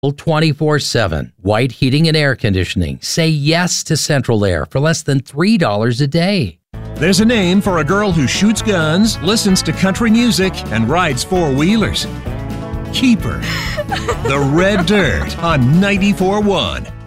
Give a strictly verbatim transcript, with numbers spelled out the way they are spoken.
twenty-four seven. White Heating and Air Conditioning. Say yes to Central Air for less than three dollars a day. There's a name for a girl who shoots guns, listens to country music, and rides four-wheelers. Keeper. The Red Dirt on ninety-four point one.